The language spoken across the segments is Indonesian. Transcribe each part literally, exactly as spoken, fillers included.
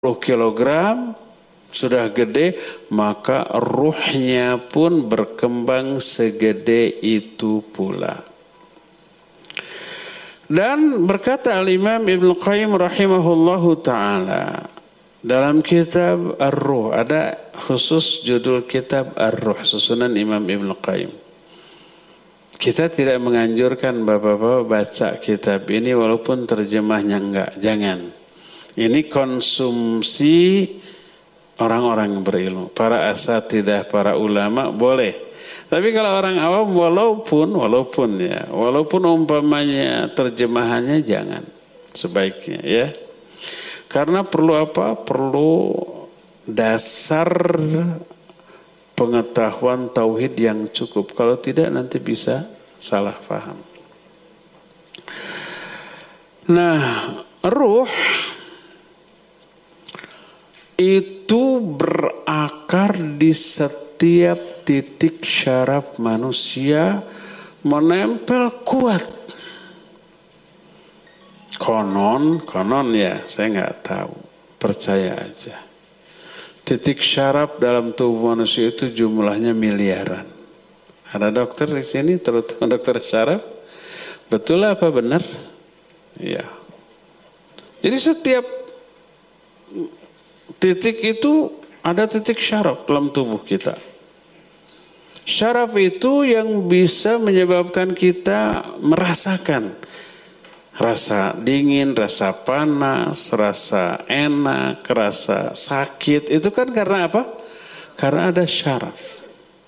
kilogram, sudah gede, maka ruhnya pun berkembang segede itu pula. Dan berkata Al-Imam Ibnu Qayyim rahimahullahu ta'ala dalam kitab Ar-Ruh, ada khusus judul kitab Ar-Ruh, susunan Imam Ibnu Qayyim. Kita tidak menganjurkan bapak-bapak baca kitab ini walaupun terjemahnya enggak, jangan. Ini konsumsi orang-orang yang berilmu, para asatidah, para ulama boleh. Tapi kalau orang awam walaupun walaupun ya, walaupun umpamanya terjemahannya jangan, sebaiknya ya. Karena perlu apa? Perlu dasar pengetahuan tauhid yang cukup. Kalau tidak nanti bisa salah paham. Nah, ruh itu berakar di setiap titik syaraf manusia, menempel kuat. Konon, konon ya, saya nggak tahu. Percaya aja. Titik syaraf dalam tubuh manusia itu jumlahnya miliaran. Ada dokter di sini, terutama dokter syaraf. Betul apa benar? Iya. Jadi setiap titik itu ada titik syaraf dalam tubuh kita. Syaraf itu yang bisa menyebabkan kita merasakan rasa dingin, rasa panas, rasa enak, rasa sakit. Itu kan karena apa? Karena ada syaraf.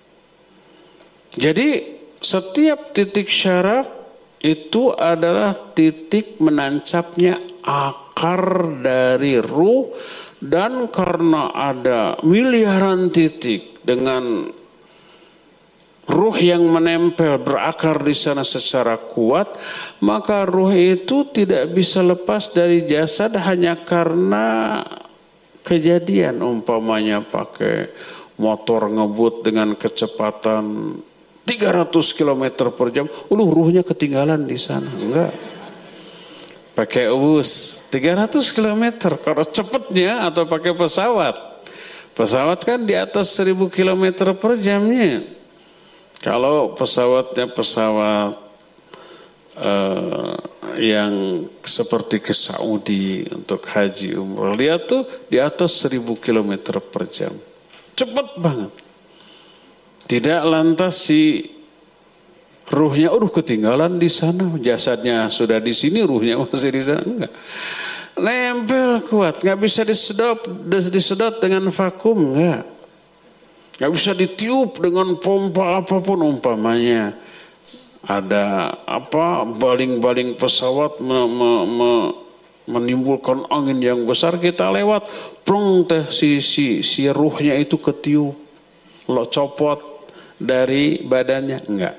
Jadi setiap titik syaraf itu adalah titik menancapnya akar dari ruh. Dan karena ada miliaran titik dengan ruh yang menempel berakar di sana secara kuat, maka ruh itu tidak bisa lepas dari jasad hanya karena kejadian. Umpamanya pakai motor ngebut dengan kecepatan tiga ratus kilometer per jam, uluh ruhnya ketinggalan di sana. Enggak. Pakai bus tiga ratus kilometer kalau cepatnya, atau pakai pesawat. Pesawat kan di atas seribu kilometer per jamnya. Kalau pesawatnya pesawat uh, yang seperti ke Saudi untuk haji umroh, lihat tuh di atas seribu kilometer per jam. Cepat banget. Tidak lantas si ruhnya, udah ketinggalan di sana, jasadnya sudah di sini, ruhnya masih di sana, enggak. Nempel kuat, nggak bisa disedot, disedot dengan vakum, enggak. Nggak bisa ditiup dengan pompa apapun umpamanya. Ada apa baling-baling pesawat me, me, me, menimbulkan angin yang besar, kita lewat, plong teh si si si ruhnya itu ketiup, lo copot dari badannya, enggak.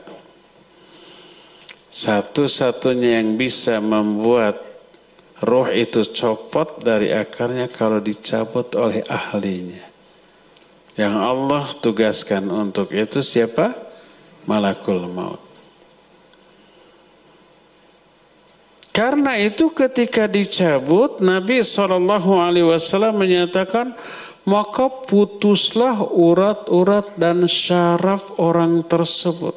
Satu-satunya yang bisa membuat roh itu copot dari akarnya kalau dicabut oleh ahlinya. Yang Allah tugaskan untuk itu siapa? Malakul maut. Karena itu ketika dicabut, Nabi shallallahu alaihi wasallam menyatakan, maka putuslah urat-urat dan syaraf orang tersebut.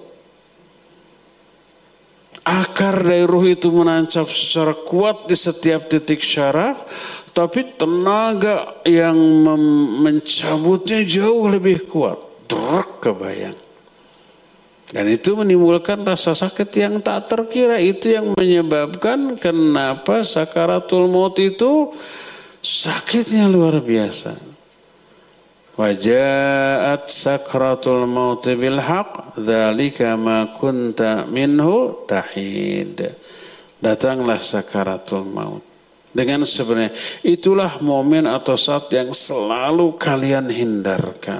Akar dari ruh itu menancap secara kuat di setiap titik syaraf, tapi tenaga yang mencabutnya jauh lebih kuat. Drek, kebayang. Dan itu menimbulkan rasa sakit yang tak terkira. Itu yang menyebabkan kenapa sakaratul maut itu sakitnya luar biasa. Wajaat sakratul maut bil haq, dzalika ma kunta minhu tahid. Datanglah sakaratul maut dengan sebenarnya. Itulah momen atau saat yang selalu kalian hindarkan.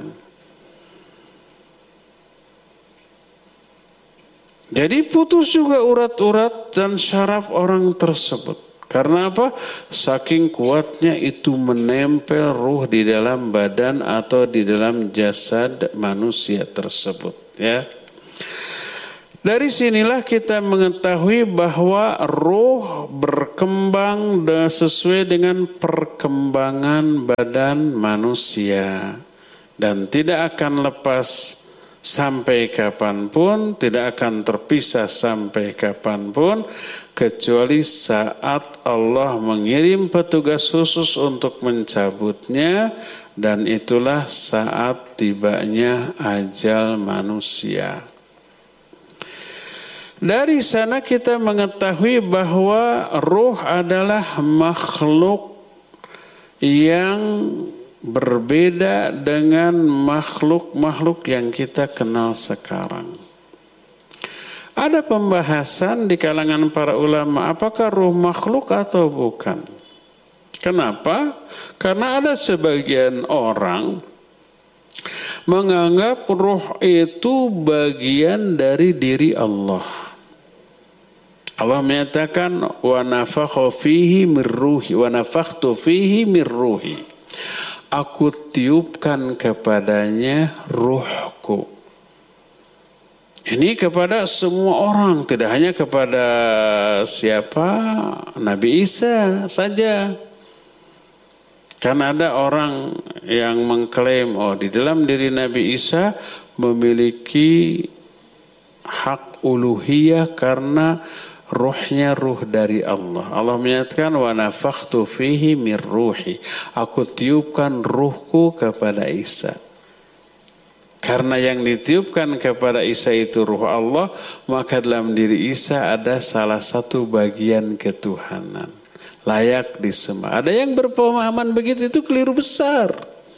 Jadi putus juga urat-urat dan syaraf orang tersebut. Karena apa? Saking kuatnya itu menempel ruh di dalam badan atau di dalam jasad manusia tersebut. Ya. Dari sinilah kita mengetahui bahwa ruh berkembang sesuai dengan perkembangan badan manusia dan tidak akan lepas sampai kapanpun, tidak akan terpisah sampai kapanpun, kecuali saat Allah mengirim petugas khusus untuk mencabutnya, dan itulah saat tibanya ajal manusia. Dari sana kita mengetahui bahwa ruh adalah makhluk yang berbeda dengan makhluk-makhluk yang kita kenal sekarang. Ada pembahasan di kalangan para ulama, apakah ruh makhluk atau bukan? Kenapa? Karena ada sebagian orang menganggap ruh itu bagian dari diri Allah. Allah menyatakan wa nafakha fihi min ruhi wa nafakhtu fihi min ruhi. Aku tiupkan kepadanya ruhku. Ini kepada semua orang, tidak hanya kepada siapa? Nabi Isa saja. Karena ada orang yang mengklaim, oh di dalam diri Nabi Isa memiliki hak uluhiyah karena ruhnya ruh dari Allah. Allah menyatakan wa nafakhtu fihi min ruhi. Aku tiupkan ruhku kepada Isa. Karena yang ditiupkan kepada Isa itu ruh Allah, maka dalam diri Isa ada salah satu bagian ketuhanan. Layak disembah. Ada yang berpemahaman begitu, itu keliru besar.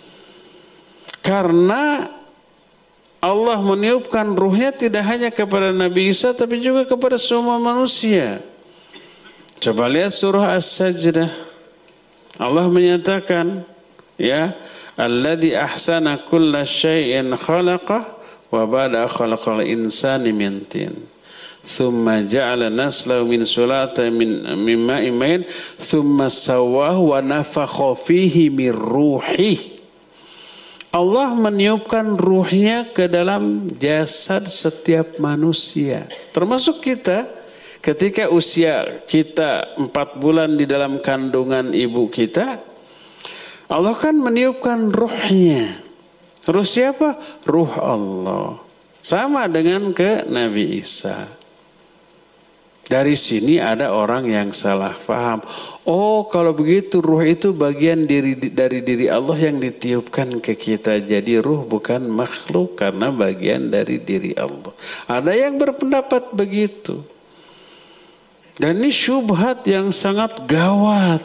Karena Allah meniupkan ruhnya tidak hanya kepada Nabi Isa, tapi juga kepada semua manusia. Coba lihat surah As-Sajdah. Allah menyatakan, ya, alladzi ahsana kulla syai'in khalaqah wa bada khalaqal insani min tin. Thumma ja'ala naslahu min sulata min mimma imain thumma sawwahu wa nafakha fihi min ruhi. Allah meniupkan ruhnya ke dalam jasad setiap manusia, termasuk kita. Ketika usia kita empat bulan di dalam kandungan ibu kita, Allah kan meniupkan ruhnya. Ruh siapa? Ruh Allah. Sama dengan ke Nabi Isa. Dari sini ada orang yang salah faham. Oh, kalau begitu ruh itu bagian diri, dari diri Allah yang ditiupkan ke kita. Jadi ruh bukan makhluk karena bagian dari diri Allah. Ada yang berpendapat begitu. Dan ini syubhat yang sangat gawat.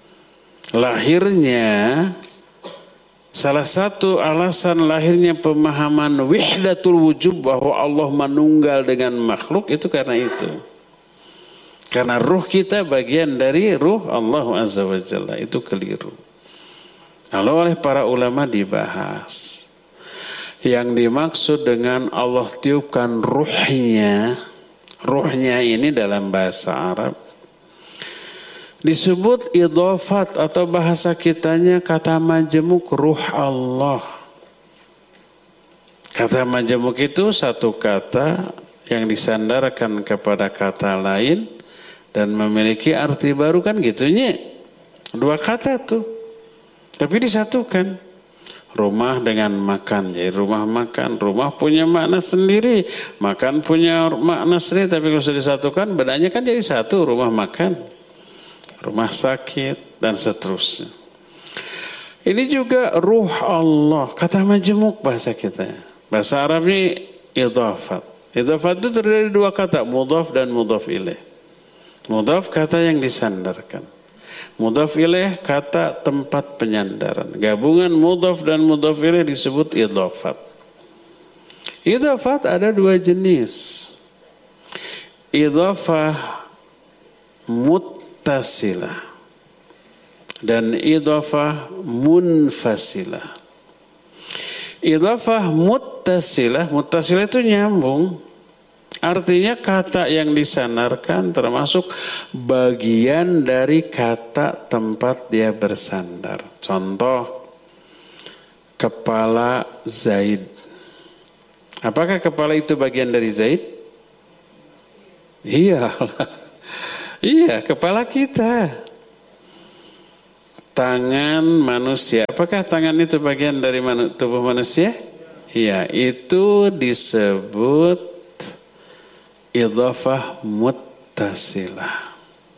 Lahirnya, salah satu alasan lahirnya pemahaman wihdatul wujud bahwa Allah manunggal dengan makhluk itu karena itu. Karena ruh kita bagian dari ruh Allah Azza wa Jalla, itu keliru. Lalu oleh para ulama dibahas. Yang dimaksud dengan Allah tiupkan ruhnya, ruhnya ini dalam bahasa Arab disebut idhafat atau bahasa kitanya kata majemuk ruh Allah. Kata majemuk itu satu kata yang disandarkan kepada kata lain dan memiliki arti baru, kan gitunya. Dua kata tuh, tapi disatukan. Rumah dengan makan, jadi rumah makan. Rumah punya makna sendiri, makan punya makna sendiri, tapi kalau sudah disatukan bedanya kan jadi satu, rumah makan, rumah sakit, dan seterusnya. Ini juga ruh Allah, kata majemuk bahasa kita. Bahasa Arabnya idhafat. Idhafat itu terdiri dari dua kata, mudhaf dan mudhaf ilaih. Mudhaf kata yang disandarkan. Mudhaf ilaih kata tempat penyandaran. Gabungan mudhaf dan mudhaf ilaih disebut idhafat. Idhafat ada dua jenis. Idhafah muttasilah dan idhafah munfasilah. Idhafah muttasilah, muttasilah itu nyambung. Artinya kata yang disandarkan termasuk bagian dari kata tempat dia bersandar. Contoh, kepala Zaid. Apakah kepala itu bagian dari Zaid? Iya, iya kepala kita. Tangan manusia, apakah tangan itu bagian dari manu, tubuh manusia? Iya, itu disebut idhafah muttasilah.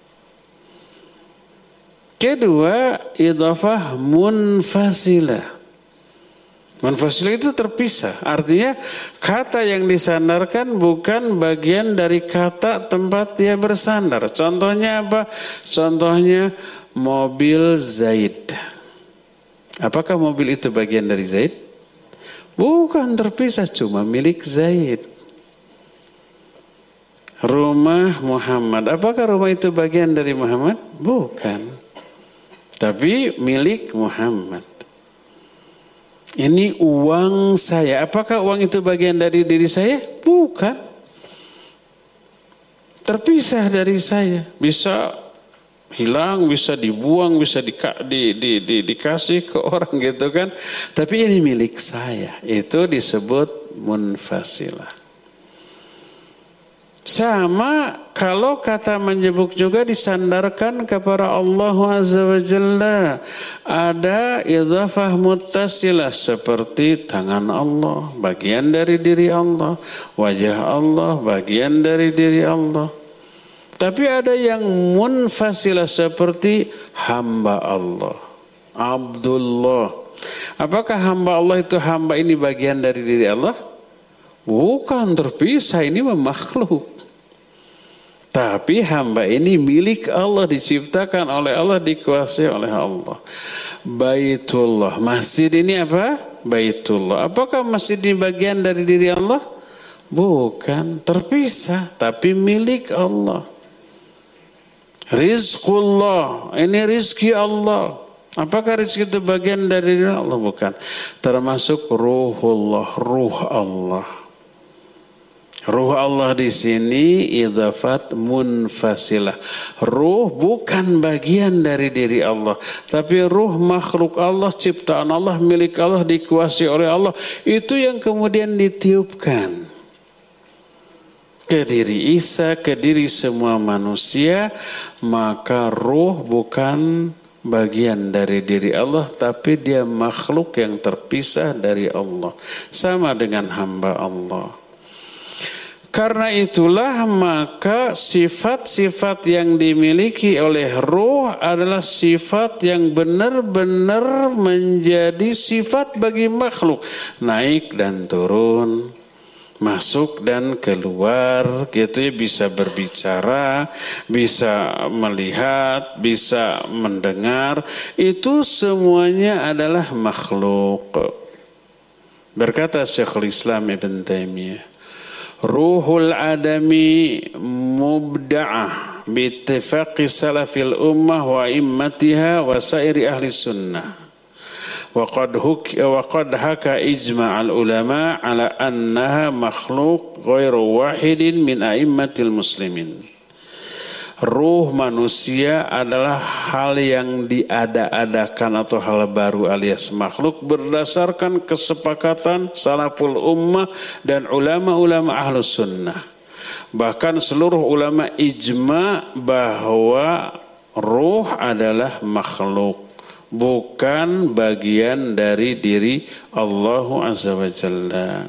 Kedua, idhafah munfasilah. Munfasilah itu terpisah. Artinya kata yang disandarkan bukan bagian dari kata tempat dia bersandar. Contohnya apa? Contohnya mobil Zaid. Apakah mobil itu bagian dari Zaid? Bukan, terpisah, cuma milik Zaid. Rumah Muhammad. Apakah rumah itu bagian dari Muhammad? Bukan. Tapi milik Muhammad. Ini uang saya. Apakah uang itu bagian dari diri saya? Bukan. Terpisah dari saya. Bisa hilang, bisa dibuang, bisa di, di, di, di, dikasih ke orang gitu kan. Tapi ini milik saya. Itu disebut munfasilah. Sama kalau kata menyebut juga disandarkan kepada Allah Azza wa Jalla. Ada idhafah muttasilah seperti tangan Allah, bagian dari diri Allah. Wajah Allah, bagian dari diri Allah. Tapi ada yang munfasilah seperti hamba Allah, Abdullah. Apakah hamba Allah itu hamba ini bagian dari diri Allah? Bukan, terpisah, ini makhluk. Tapi hamba ini milik Allah, diciptakan oleh Allah, dikuasai oleh Allah. Baitullah, masjid ini apa? Baitullah. Apakah masjid ini bagian dari diri Allah? Bukan, terpisah, tapi milik Allah. Rizqullah, ini rizki Allah. Apakah rizki itu bagian dari diri Allah? Bukan. Termasuk ruhullah, ruh Allah. Ruh Allah di sini idhafat munfasilah. Ruh bukan bagian dari diri Allah, tapi ruh makhluk Allah, ciptaan Allah, milik Allah, dikuasai oleh Allah. Itu yang kemudian ditiupkan ke diri Isa, ke diri semua manusia. Maka ruh bukan bagian dari diri Allah, tapi dia makhluk yang terpisah dari Allah. Sama dengan hamba Allah. Karena itulah maka sifat-sifat yang dimiliki oleh ruh adalah sifat yang benar-benar menjadi sifat bagi makhluk. Naik dan turun, masuk dan keluar, gitu ya, bisa berbicara, bisa melihat, bisa mendengar. Itu semuanya adalah makhluk. Berkata Syekhul Islam Ibn Taimiyah, ruhul adami mubda'ah biittifaqi salafil ummah wa immatiha wa sairi ahli sunnah wa qad wa qad haka ijma'al ulama ala annaha makhluk ghairu wahidin min a'immatil muslimin. Ruh manusia adalah hal yang diada-adakan atau hal baru alias makhluk berdasarkan kesepakatan salaful ummah dan ulama-ulama ahlus sunnah. Bahkan seluruh ulama ijma bahwa ruh adalah makhluk, bukan bagian dari diri Allah Azza wa Jalla.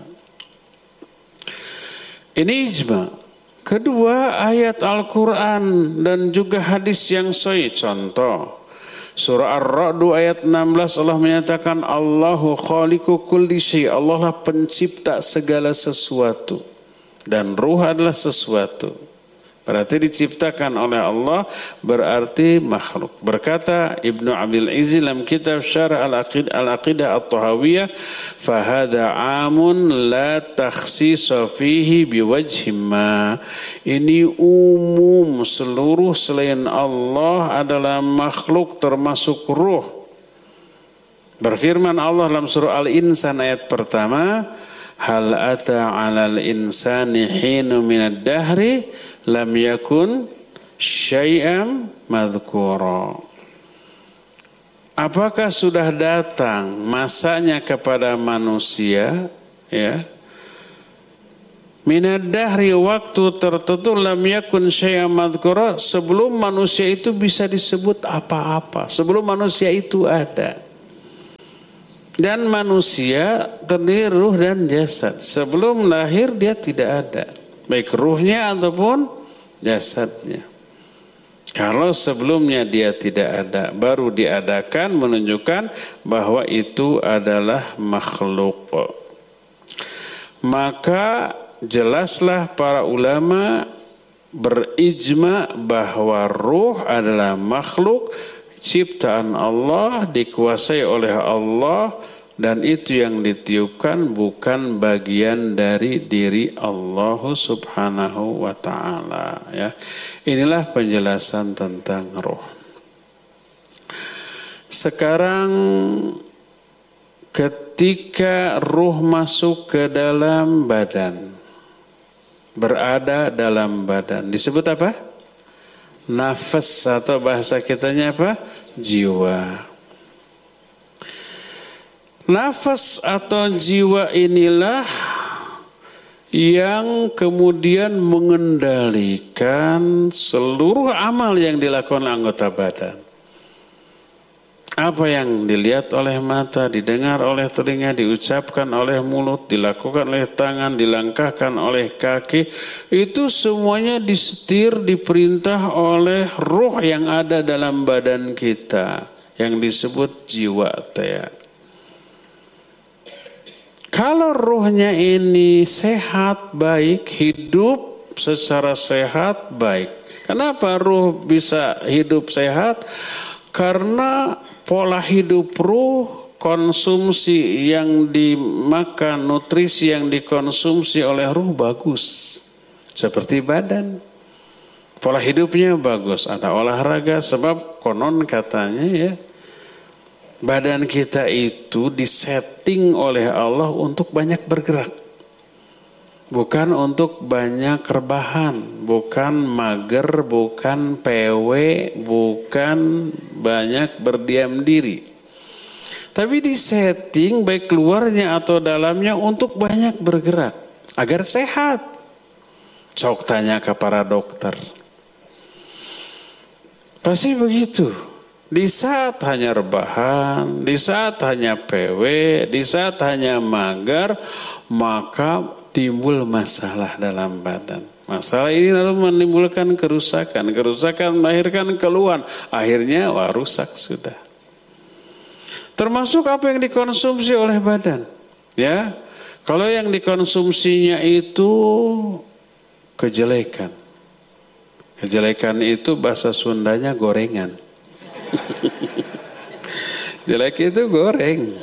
Ini ijma. Kedua, ayat Al-Quran dan juga hadis yang sahih. Contoh, surah Ar-Ra'd ayat enam belas Allah menyatakan Allahu khaliqu kulli syai'. Allah lah pencipta segala sesuatu. Dan ruh adalah sesuatu. Berarti diciptakan oleh Allah, berarti makhluk. Berkata Ibnu Abil Izz dalam kitab Syarah Al-Aqidah Al-Aqidah At-Tahawiyah, "Fahada 'amun la takhsisa fihi biwajhin ma." Ini umum, seluruh selain Allah adalah makhluk termasuk ruh. Berfirman Allah dalam surah Al-Insan ayat pertama, "Hal ata 'alal insani hinu minad dahri lam yakun syai'am madhkura." Apakah sudah datang masanya kepada manusia, ya, minad dahri, waktu tertentu, lam yakun syai'an madhkura, sebelum manusia itu bisa disebut apa-apa, sebelum manusia itu ada. Dan manusia terdiri ruh dan jasad. Sebelum lahir dia tidak ada, baik ruhnya ataupun jasadnya. Kalau sebelumnya dia tidak ada, baru diadakan, menunjukkan bahwa itu adalah makhluk. Maka jelaslah para ulama berijma bahwa ruh adalah makhluk ciptaan Allah, dikuasai oleh Allah, dan itu yang ditiupkan bukan bagian dari diri Allah subhanahu wa ta'ala. Ya. Inilah penjelasan tentang ruh. Sekarang ketika ruh masuk ke dalam badan, berada dalam badan, disebut apa? Nafas, atau bahasa kitanya apa? Jiwa. Nafas atau jiwa inilah yang kemudian mengendalikan seluruh amal yang dilakukan anggota badan. Apa yang dilihat oleh mata, didengar oleh telinga, diucapkan oleh mulut, dilakukan oleh tangan, dilangkahkan oleh kaki, itu semuanya disetir, diperintah oleh ruh yang ada dalam badan kita, yang disebut jiwa. Kalau ruhnya ini sehat, baik, hidup secara sehat, baik. Kenapa ruh bisa hidup sehat? Karena pola hidup ruh, konsumsi yang dimakan, nutrisi yang dikonsumsi oleh ruh bagus. Seperti badan. Pola hidupnya bagus, ada olahraga, sebab konon katanya ya, badan kita itu disetting oleh Allah untuk banyak bergerak. Bukan untuk banyak rebahan, bukan mager, bukan P W, bukan banyak berdiam diri. Tapi disetting baik keluarnya atau dalamnya untuk banyak bergerak, agar sehat. Cok tanya ke para dokter. Pasti begitu. Di saat hanya rebahan, di saat hanya P W, di saat hanya mager, maka timbul masalah dalam badan. Masalah ini lalu menimbulkan kerusakan. Kerusakan melahirkan keluhan. Akhirnya wah rusak sudah. Termasuk apa yang dikonsumsi oleh badan. Ya, kalau yang dikonsumsinya itu kejelekan. Kejelekan itu bahasa Sundanya gorengan. Jelek itu goreng.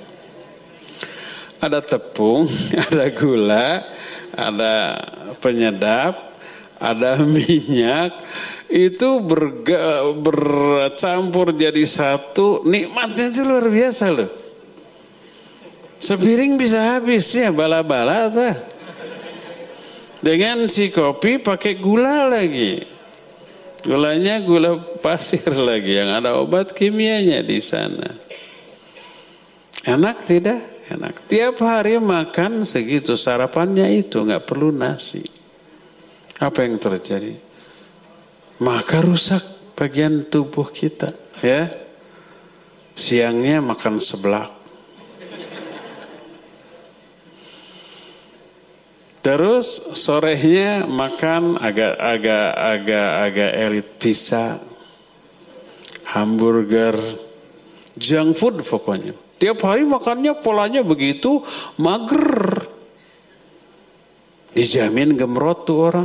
Ada tepung, ada gula, ada penyedap, ada minyak. Itu berga, bercampur jadi satu. Nikmatnya itu luar biasa loh. Sepiring bisa habis ya, bala-bala tuh. Dengan si kopi pakai gula lagi. Gulanya gula pasir lagi, yang ada obat kimianya di sana. Enak tidak? Enak. Tiap hari makan segitu, sarapannya itu, nggak perlu nasi. Apa yang terjadi? Maka rusak bagian tubuh kita. Ya, siangnya makan seblak. Terus sorenya makan agak-agak agak-agak elit, pizza, hamburger, junk food pokoknya. Tiap hari makannya polanya begitu, mager. Dijamin gemrot tuh orang.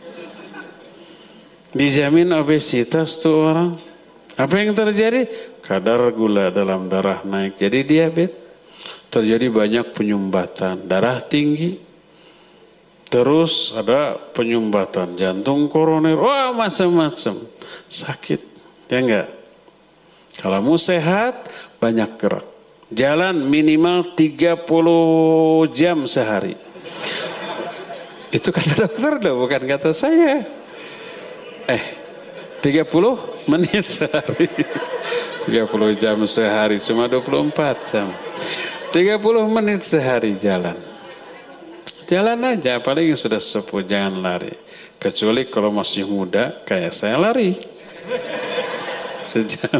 Dijamin obesitas tuh orang. Apa yang terjadi? Kadar gula dalam darah naik, jadi diabetes. Terjadi banyak penyumbatan, darah tinggi. Terus ada penyumbatan jantung koroner, wah macam-macam sakit, ya enggak? Kalau mau sehat banyak gerak, jalan minimal tiga puluh jam sehari. Itu kata dokter loh, bukan kata saya. Eh, tiga puluh menit sehari, tiga puluh jam sehari, cuma dua puluh empat jam, tiga puluh menit sehari jalan. Jalan aja, apalagi yang sudah sepuh, jangan lari. Kecuali kalau masih muda, kayak saya lari. Sejam.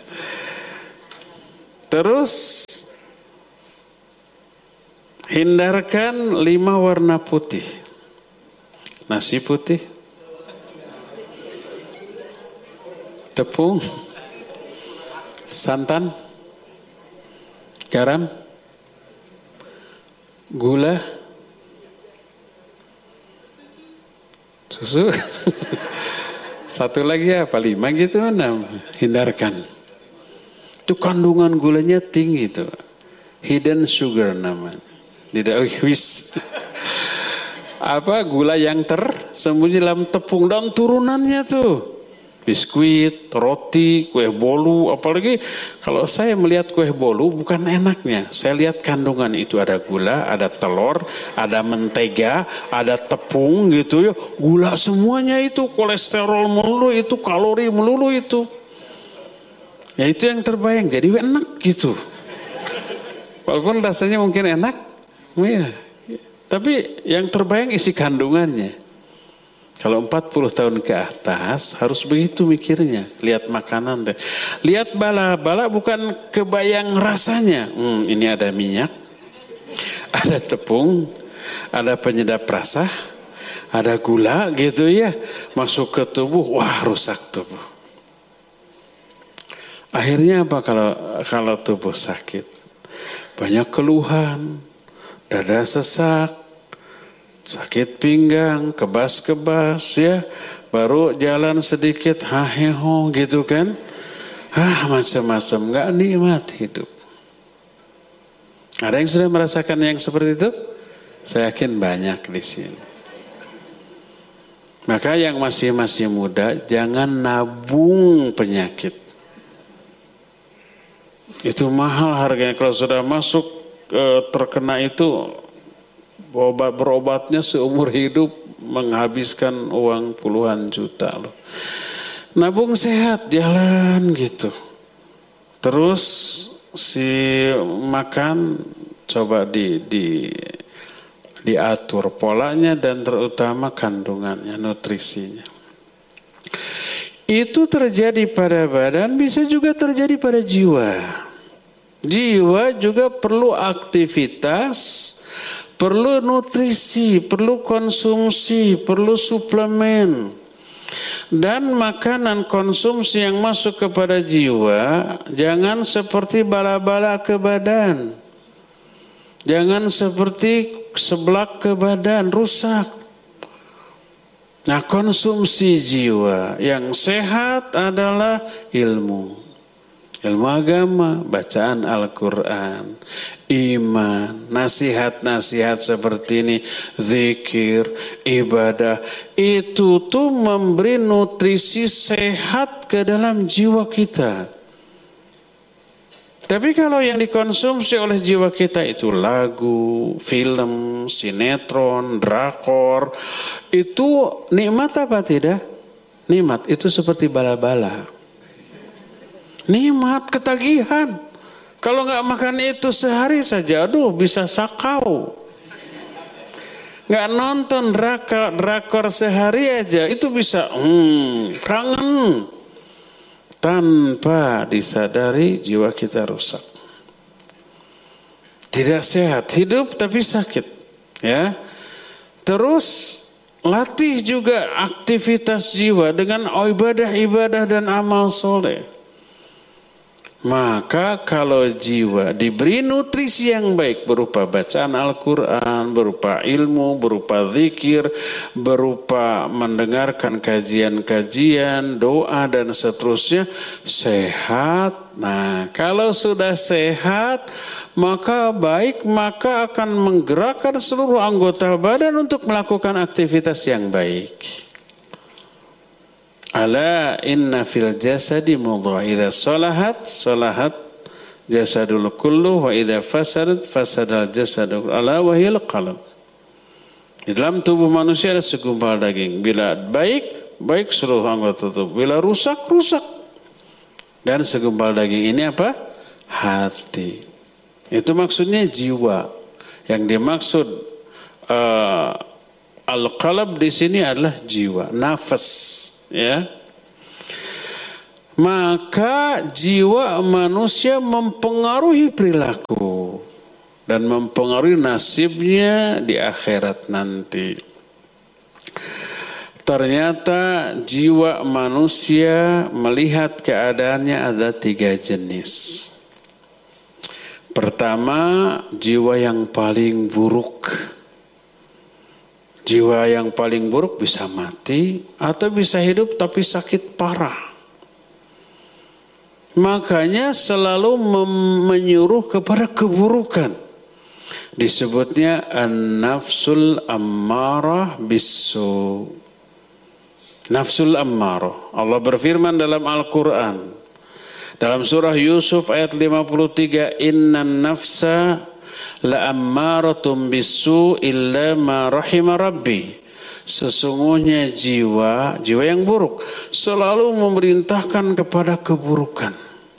Terus, hindarkan lima warna putih. Nasi putih, tepung, santan, garam, gula, susu. Satu lagi apa? Lima gitu, enam. Hindarkan. Itu kandungan gulanya tinggi tuh. Hidden sugar namanya. Tidak wis. Apa gula yang tersembunyi dalam tepung dan turunannya tuh. Biskuit, roti, kue bolu, apalagi kalau saya melihat kue bolu bukan enaknya. Saya lihat kandungan itu ada gula, ada telur, ada mentega, ada tepung gitu ya. Gula semuanya itu, kolesterol melulu itu, kalori melulu itu. Ya itu yang terbayang, jadi enak gitu. Walaupun rasanya mungkin enak, ya. Tapi yang terbayang isi kandungannya. Kalau empat puluh tahun ke atas harus begitu mikirnya. Lihat makanan deh. Lihat bala-bala bukan kebayang rasanya. Hmm, ini ada minyak, ada tepung, ada penyedap rasa, ada gula gitu ya. Masuk ke tubuh, wah rusak tubuh. Akhirnya apa kalau kalau tubuh sakit? Banyak keluhan, dada sesak, sakit pinggang, kebas-kebas ya, baru jalan sedikit haheho gitu kan, ah macam-macam, nggak nikmat hidup. Ada yang sudah merasakan yang seperti itu? Saya yakin banyak di sini. Maka yang masih masih muda jangan nabung penyakit. Itu mahal harganya, kalau sudah masuk eh, terkena itu. Obat berobatnya seumur hidup, menghabiskan uang puluhan juta loh. Nabung sehat, jalan gitu. Terus si makan coba di, di diatur polanya dan terutama kandungannya, nutrisinya. Itu terjadi pada badan, bisa juga terjadi pada jiwa. Jiwa juga perlu aktivitas, perlu nutrisi, perlu konsumsi, perlu suplemen. Dan makanan konsumsi yang masuk kepada jiwa jangan seperti bala-bala ke badan. Jangan seperti seblak ke badan, rusak. Nah, konsumsi jiwa yang sehat adalah ilmu. Ilmu agama, bacaan Al-Quran, iman, nasihat-nasihat seperti ini, zikir, ibadah. Itu tuh memberi nutrisi sehat ke dalam jiwa kita. Tapi kalau yang dikonsumsi oleh jiwa kita itu lagu, film, sinetron, drakor, itu nikmat apa tidak? Nikmat, itu seperti bala-bala. Nikmat, ketagihan. Kalau nggak makan itu sehari saja, aduh bisa sakau. Nggak nonton drakor, drakor sehari aja, itu bisa hmm, kangen. Tanpa disadari jiwa kita rusak. Tidak sehat, hidup tapi sakit. Ya. Terus latih juga aktivitas jiwa dengan ibadah-ibadah dan amal soleh. Maka kalau jiwa diberi nutrisi yang baik berupa bacaan Al-Quran, berupa ilmu, berupa zikir, berupa mendengarkan kajian-kajian, doa dan seterusnya, sehat. Nah, kalau sudah sehat, maka baik, maka akan menggerakkan seluruh anggota badan untuk melakukan aktivitas yang baik. Ala inna fil jasadi mudghah idza salahat salahat jasadul kullu wa idza fasadat fasadal jasadu ala wa hiyal qalb. Di dalam tubuh manusia ada segumpal daging. Bila baik, baik seluruh anggota tubuh. Bila rusak, rusak. Dan segumpal daging ini apa? Hati. Itu maksudnya jiwa. Yang dimaksud uh, al-qalb di sini adalah jiwa, nafas, ya. Maka jiwa manusia mempengaruhi perilaku dan mempengaruhi nasibnya di akhirat nanti. Ternyata jiwa manusia melihat keadaannya ada tiga jenis. Pertama, jiwa yang paling buruk. Jiwa yang paling buruk bisa mati atau bisa hidup tapi sakit parah. Makanya selalu menyuruh kepada keburukan. Disebutnya an-nafsul ammarah bisu. Nafsul ammarah. Allah berfirman dalam Al-Quran. Dalam surah Yusuf ayat lima puluh tiga. Innan nafsa la'ammaratum bisu illa ma rahima rabbi. Sesungguhnya jiwa, jiwa yang buruk selalu memerintahkan kepada keburukan.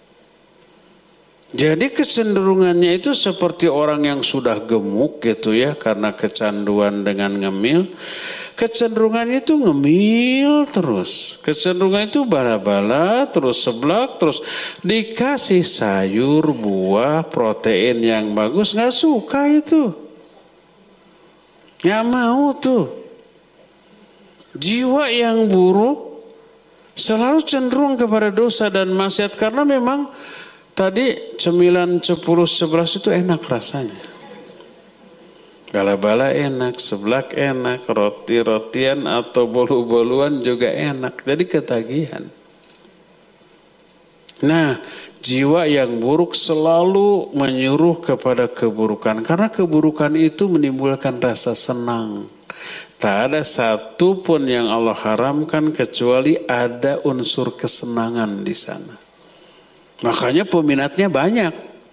Jadi kecenderungannya itu seperti orang yang sudah gemuk gitu ya, karena kecanduan dengan ngemil. Kecenderungannya itu ngemil terus. Kecenderungan itu bala-bala terus, seblak terus. Dikasih sayur, buah, protein yang bagus, gak suka itu. Gak mau tuh. Jiwa yang buruk selalu cenderung kepada dosa dan maksiat karena memang tadi cemilan sepuluh sebelas itu enak rasanya. Bala-bala enak, seblak enak, roti-rotian atau bolu-boluan juga enak. Jadi ketagihan. Nah, jiwa yang buruk selalu menyuruh kepada keburukan karena keburukan itu menimbulkan rasa senang. Tak ada satu pun yang Allah haramkan kecuali ada unsur kesenangan di sana. Makanya peminatnya banyak.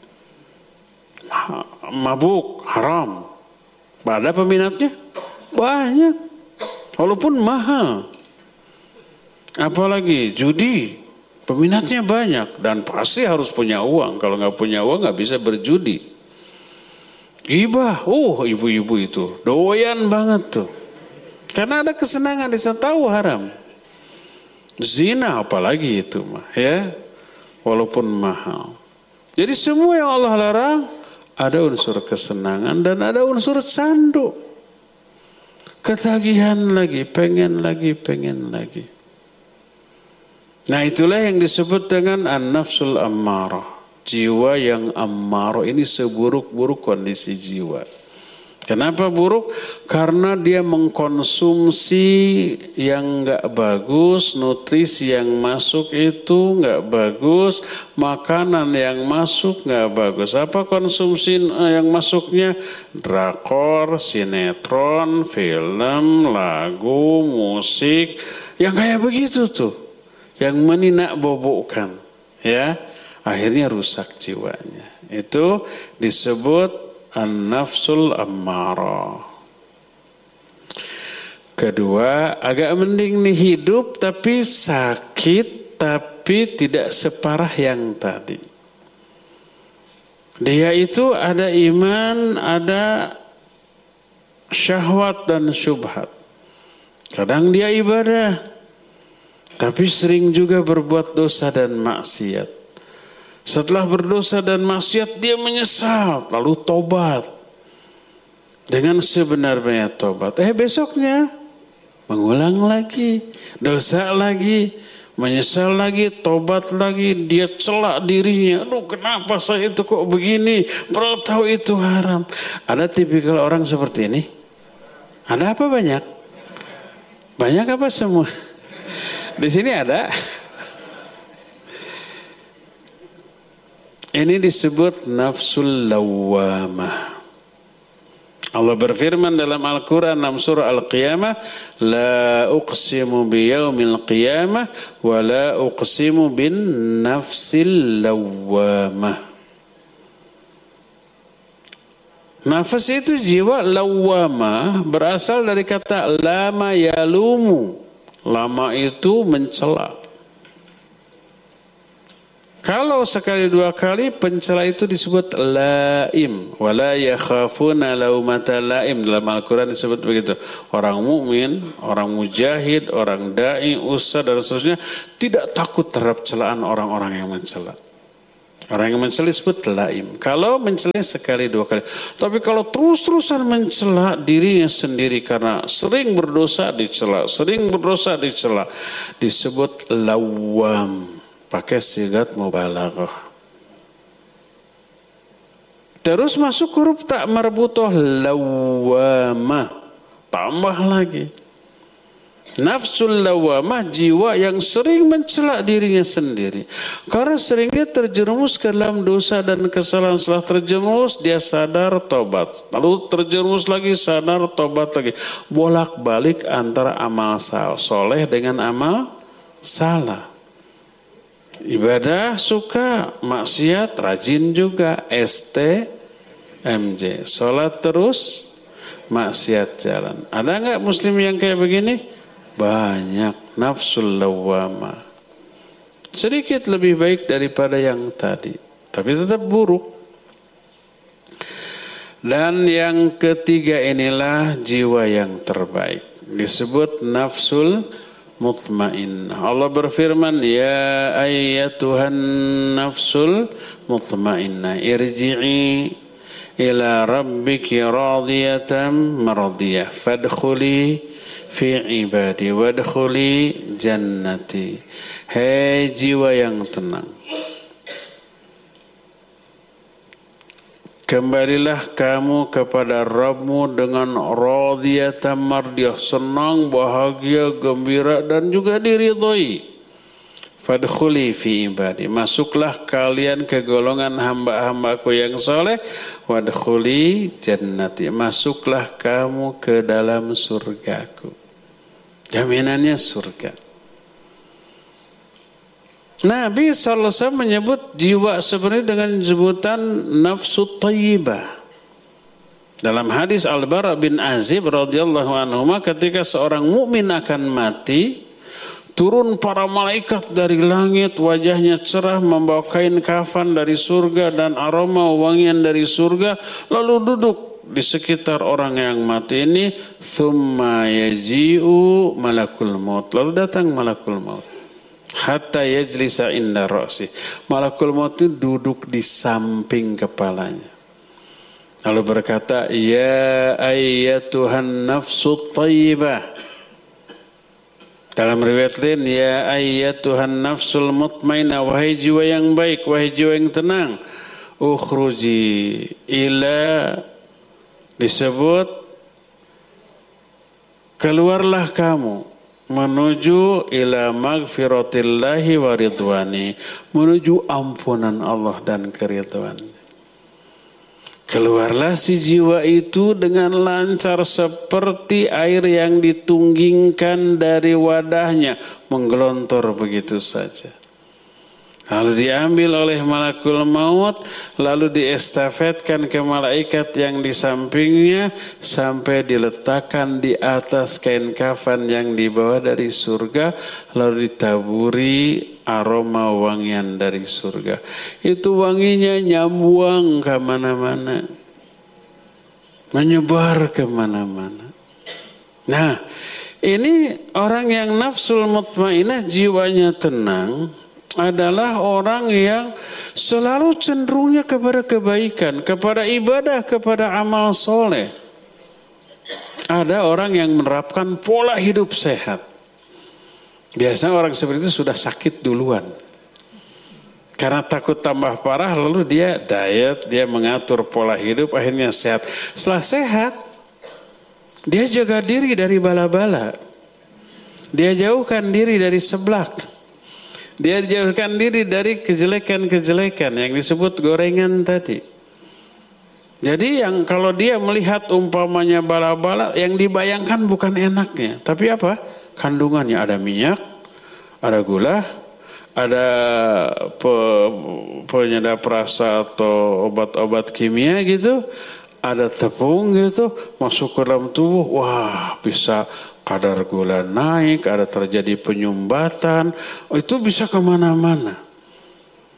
Mabuk haram. Ada peminatnya banyak. Walaupun mahal. Apalagi judi. Peminatnya banyak. Dan pasti harus punya uang. Kalau nggak punya uang nggak bisa berjudi. Ghibah. Oh ibu-ibu itu. Doyan banget tuh. Karena ada kesenangan di sana, tahu haram. Zina apalagi itu mah ya. Walaupun mahal. Jadi semua yang Allah larang ada unsur kesenangan dan ada unsur candu. Ketagihan lagi, pengen lagi, pengen lagi. Nah itulah yang disebut dengan an-nafsul ammarah. Jiwa yang ammarah ini seburuk-buruk kondisi jiwa. Kenapa buruk? Karena dia mengkonsumsi yang enggak bagus, nutrisi yang masuk itu enggak bagus, makanan yang masuk enggak bagus. Apa konsumsi yang masuknya? Drakor, sinetron, film, lagu, musik, yang kayak begitu tuh, yang meninak bobokkan, ya, akhirnya rusak jiwanya. Itu disebut an-nafsul ammarah. Kedua, agak mending nih hidup tapi sakit tapi tidak separah yang tadi. Dia itu ada iman, ada syahwat dan syubhat. Kadang dia ibadah tapi sering juga berbuat dosa dan maksiat. Setelah berdosa dan maksiat dia menyesal lalu tobat dengan sebenar-benarnya tobat. Eh besoknya mengulang lagi, dosa lagi, menyesal lagi, tobat lagi, dia celak dirinya. Aduh kenapa saya itu kok begini? Padahal tahu itu haram. Ada tipikal orang seperti ini? Ada apa banyak? Banyak apa semua? Di sini ada. Ini disebut nafsul lawwamah. Allah berfirman dalam Al-Quran dalam surah Al-Qiyamah, la uqsimu biyaumil qiyamah wa la uqsimu bin nafsil lawwamah. Nafas itu jiwa, lawwamah berasal dari kata lama yalumu. Lama itu mencela. Kalau sekali dua kali pencela itu disebut laim. Wala yakhafuna laumata laim. Dalam Al-Quran disebut begitu. Orang mukmin, orang mujahid, orang da'i, ustaz dan seterusnya tidak takut terhadap celaan orang-orang yang mencela. Orang yang mencela disebut laim. Kalau mencela sekali dua kali. Tapi kalau terus-terusan mencela dirinya sendiri karena sering berdosa dicela, sering berdosa dicela, disebut lawam. Pakai sigat mubalaghah. Terus masuk huruf tak marbutoh lawamah. Tambah lagi. Nafsul lawamah, jiwa yang sering mencela dirinya sendiri. Karena seringnya terjerumus ke dalam dosa dan kesalahan. Setelah terjerumus dia sadar tobat. Lalu terjerumus lagi sadar tobat lagi. Bolak-balik antara amal soleh dengan amal salah. Ibadah suka, maksiat rajin juga, S T M J. Sholat terus, maksiat jalan. Ada nggak muslim yang kayak begini? Banyak. Nafsul lawwamah. Sedikit lebih baik daripada yang tadi, tapi tetap buruk. Dan yang ketiga inilah jiwa yang terbaik. Disebut nafsul mutmainnah. Allah berfirman, ya ayyatuhan nafsul mutmainnah irji'i ila rabbiki radiyatan mardiyah fadkhuli fi ibadi wadkhuli jannati. Hei jiwa yang tenang, kembalilah kamu kepada Rabbmu dengan radiyatan mardiyah, senang, bahagia, gembira dan juga diridhoi. Fadkhuli fi ibadi, masuklah kalian ke golongan hamba-hambaku yang soleh. Wadkhuli jannati, masuklah kamu ke dalam surgaku. Jaminannya surga. Nabi shallallahu alaihi wasallam menyebut jiwa sebenarnya dengan sebutan nafsu thayyibah. Dalam hadis Al-Bara bin Azib radhiyallahu anhu, ketika seorang mukmin akan mati, turun para malaikat dari langit, wajahnya cerah, membawa kain kafan dari surga dan aroma wangian dari surga, lalu duduk di sekitar orang yang mati ini. Thumma yaji'u malakul maut, lalu datang malakul maut. Hatta yajlisa inda ra'si, malakul maut itu duduk di samping kepalanya. Lalu berkata, ya ayyatuhan nafsu thayyibah. Dalam riwayat lain, ya ayyatuhan nafsul mutmainnah, wahai jiwa yang baik, wahai jiwa yang tenang. Ukhruji ila, disebut keluarlah kamu menuju ila magfiratillahi wa ridwani, menuju ampunan Allah dan keridhaan. Keluarlah si jiwa itu dengan lancar seperti air yang ditunggingkan dari wadahnya, menggelontor begitu saja. Lalu diambil oleh malakul maut, lalu diestafetkan ke malaikat yang di sampingnya sampai diletakkan di atas kain kafan yang dibawa dari surga, lalu ditaburi aroma wangian dari surga. Itu wanginya nyambuang ke mana-mana, menyebar ke mana-mana. Nah, ini orang yang nafsul mutmainnah, jiwanya tenang, adalah orang yang selalu cenderungnya kepada kebaikan, kepada ibadah, kepada amal soleh. Ada orang yang menerapkan pola hidup sehat. Biasanya orang seperti itu sudah sakit duluan. Karena takut tambah parah, lalu dia diet, dia mengatur pola hidup, akhirnya sehat. Setelah sehat, dia jaga diri dari bala-bala. Dia jauhkan diri dari seblak. Dia jauhkan diri dari kejelekan-kejelekan yang disebut gorengan tadi. Jadi yang kalau dia melihat umpamanya bala-bala, yang dibayangkan bukan enaknya, tapi apa? Kandungannya ada minyak, ada gula, ada pe, penyedap rasa atau obat-obat kimia gitu, ada tepung gitu, masuk ke dalam tubuh, wah bisa kadar gula naik, ada terjadi penyumbatan, oh, itu bisa kemana-mana.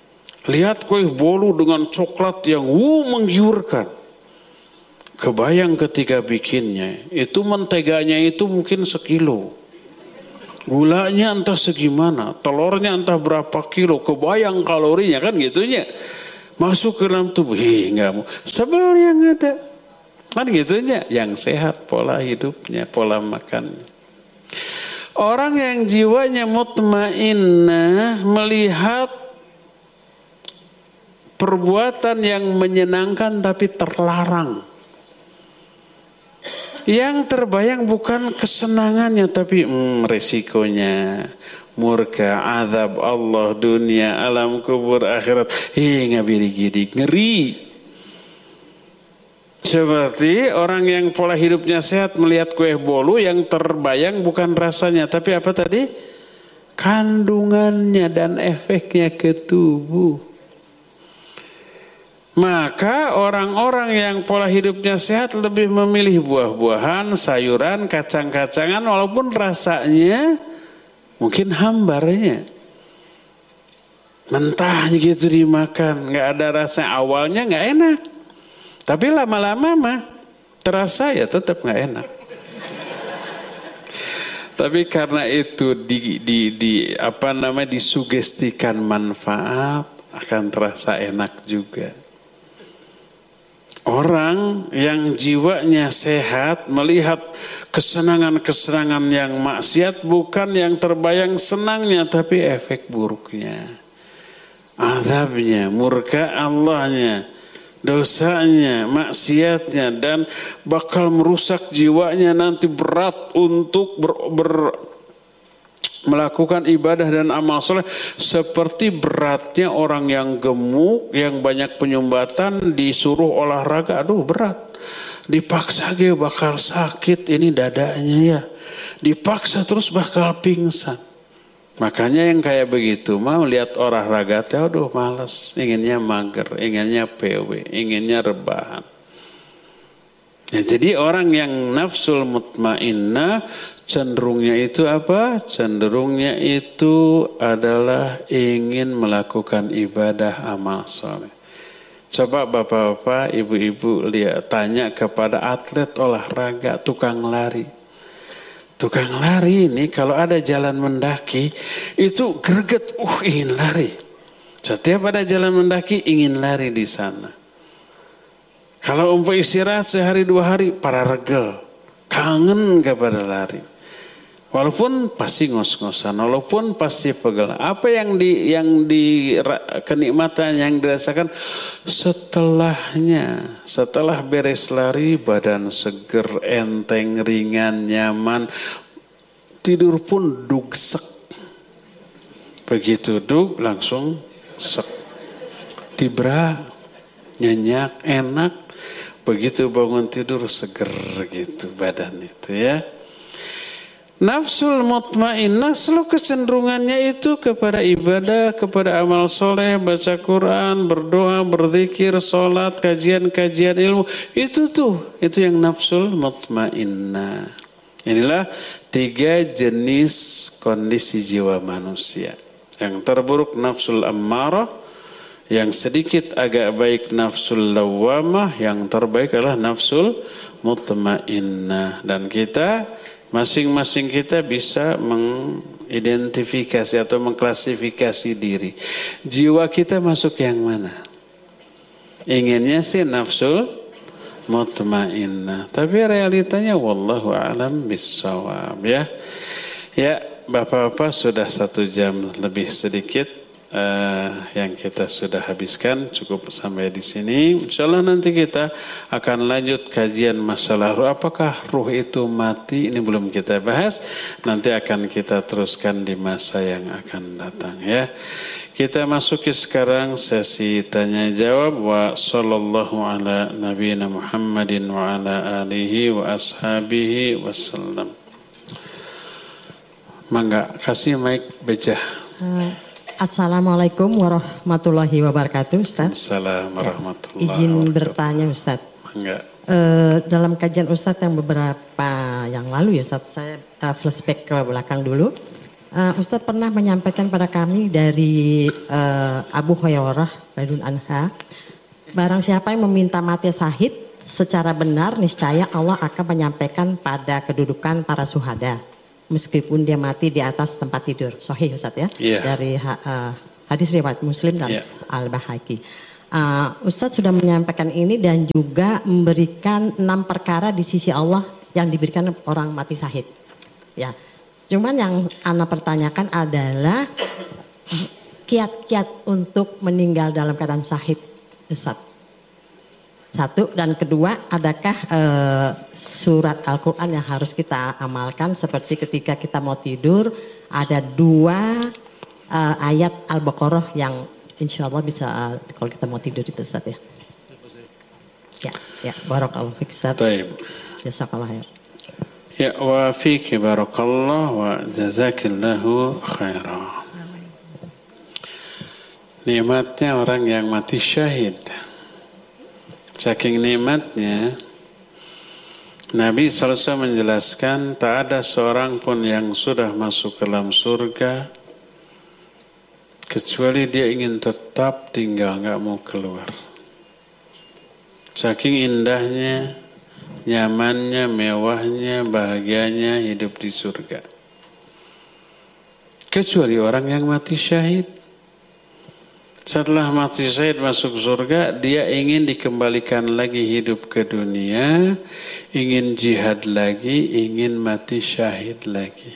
Lihat kue bolu dengan coklat yang wuh menggiurkan. Kebayang ketika bikinnya, itu menteganya itu mungkin sekilo. Gulanya entah segimana, telurnya entah berapa kilo, kebayang kalorinya kan gitunya. Masuk ke dalam tubuh, ih enggak mau. Sebel yang ada. Kan gitunya, yang sehat pola hidupnya, pola makannya. Orang yang jiwanya mutmainnah melihat perbuatan yang menyenangkan tapi terlarang. Yang terbayang bukan kesenangannya tapi hmm, resikonya. Murka, azab Allah, dunia, alam kubur, akhirat. Hei ngabiri-giri, ngeri. Seperti orang yang pola hidupnya sehat melihat kue bolu yang terbayang bukan rasanya. Tapi apa tadi? Kandungannya dan efeknya ke tubuh. Maka orang-orang yang pola hidupnya sehat lebih memilih buah-buahan, sayuran, kacang-kacangan walaupun rasanya mungkin hambarnya. Mentahnya gitu dimakan, nggak ada rasa, awalnya nggak enak. Tapi lama-lama mah terasa ya tetap nggak enak. Tapi karena itu di, di, di apa namanya disugestikan manfaat akan terasa enak juga. Orang yang jiwanya sehat melihat kesenangan-kesenangan yang maksiat bukan yang terbayang senangnya tapi efek buruknya. Azabnya, murka Allahnya, dosanya, maksiatnya dan bakal merusak jiwanya nanti berat untuk ber, ber, melakukan ibadah dan amal soleh seperti beratnya orang yang gemuk, yang banyak penyumbatan disuruh olahraga, aduh berat. Dipaksa dia bakal sakit ini dadanya ya. Dipaksa terus bakal pingsan. Makanya yang kayak begitu mau lihat olahraga, aduh malas, inginnya mager, inginnya P W, inginnya rebahan. Ya, jadi orang yang nafsul mutmainnah cenderungnya itu apa? Cenderungnya itu adalah ingin melakukan ibadah amal soleh. Coba bapak-bapak, ibu-ibu lihat, tanya kepada atlet olahraga, tukang lari. Tukang lari ini kalau ada jalan mendaki, itu greget, uh ingin lari. Setiap ada jalan mendaki, ingin lari di sana. Kalau umpah istirahat sehari dua hari, para regel, kangen kepada lari. Walaupun pasti ngos-ngosan, walaupun pasti pegel. Apa yang di yang di kenikmatan yang dirasakan setelahnya, setelah beres lari badan seger, enteng, ringan, nyaman, tidur pun dugsek. Begitu dug langsung sek, tibra, nyenyak, enak. Begitu bangun tidur seger gitu badan itu ya. Nafsul mutmainnah selalu kecenderungannya itu kepada ibadah, kepada amal soleh, baca Quran, berdoa, berzikir, sholat, kajian-kajian ilmu. Itu tuh, itu yang nafsul mutmainnah. Inilah tiga jenis kondisi jiwa manusia. Yang terburuk nafsul ammarah, yang sedikit agak baik nafsul lawamah, yang terbaik adalah nafsul mutmainnah. Dan kita masing-masing kita bisa mengidentifikasi atau mengklasifikasi diri. Jiwa kita masuk yang mana? Inginnya sih nafsul mutmainnah, tapi realitanya wallahu a'lam bissawab ya. Ya, Bapak-bapak sudah satu jam lebih sedikit. Uh, yang kita sudah habiskan, cukup sampai di sini. Insyaallah nanti kita akan lanjut kajian masalah ruh. Apakah ruh itu mati? Ini belum kita bahas. Nanti akan kita teruskan di masa yang akan datang ya. Kita masuki sekarang sesi tanya jawab. Wa sallallahu ala nabiyina Muhammadin wa ala alihi wa ashabihi wasallam. Mangga kasih mic Bejah. Uh. Assalamualaikum warahmatullahi wabarakatuh, Ustaz. Assalamualaikum warahmatullahi wabarakatuh. Izin bertanya, Ustaz. Enggak. E, dalam kajian Ustaz yang beberapa yang lalu ya, Ustaz, saya uh, flashback ke belakang dulu. Uh, Ustadz pernah menyampaikan pada kami dari uh, Abu Hurairah radhiyallahu anha, barang siapa yang meminta mati syahid secara benar, niscaya Allah akan menyampaikan pada kedudukan para syuhada, meskipun dia mati di atas tempat tidur. Sahih Ustadz ya, yeah. Dari uh, hadis riwayat Muslim dan yeah. Al-Bahaki. Uh, Ustadz sudah menyampaikan ini dan juga memberikan enam perkara di sisi Allah yang diberikan orang mati syahid. Ya, cuman yang Ana pertanyakan adalah kiat-kiat untuk meninggal dalam keadaan syahid, Ustadz. Satu, dan kedua, adakah uh, surat Al-Quran yang harus kita amalkan seperti ketika kita mau tidur ada dua uh, ayat Al-Baqarah yang insya Allah bisa uh, kalau kita mau tidur itu Ustaz ya. Ya, ya, barakallahu fiik Ustaz. Baik. Jazakallah khair. Ya, wa fiiki barakallah wa jazakillahu khairan. Nikmatnya orang yang mati syahid. Saking nikmatnya Nabi shallallahu alaihi wasallam menjelaskan tak ada seorang pun yang sudah masuk ke dalam surga kecuali dia ingin tetap tinggal, nggak mau keluar. Saking indahnya, nyamannya, mewahnya, bahagianya hidup di surga. Kecuali orang yang mati syahid. Setelah mati syahid masuk surga, dia ingin dikembalikan lagi hidup ke dunia, ingin jihad lagi, ingin mati syahid lagi.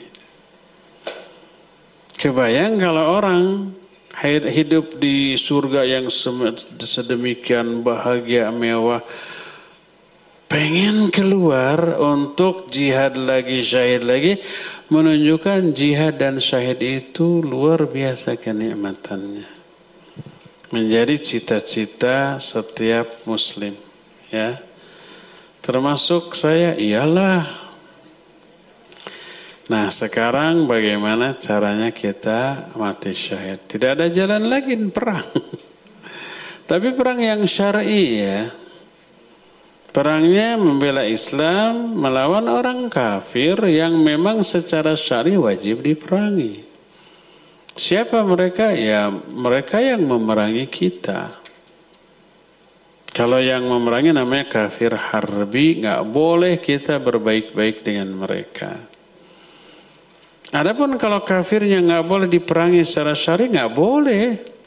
Kebayang kalau orang hidup di surga yang sedemikian bahagia, mewah, pengen keluar untuk jihad lagi, syahid lagi, menunjukkan jihad dan syahid itu luar biasa kenikmatannya. Menjadi cita-cita setiap muslim, ya. Termasuk saya, iyalah. Nah, sekarang bagaimana caranya kita mati syahid? Tidak ada jalan lagi perang. Tapi perang yang syar'i ya. Perangnya membela Islam melawan orang kafir yang memang secara syar'i wajib diperangi. Siapa mereka? Ya mereka yang memerangi kita. Kalau yang memerangi namanya kafir harbi, nggak boleh kita berbaik-baik dengan mereka. Adapun kalau kafirnya nggak boleh diperangi secara syar'i, nggak boleh.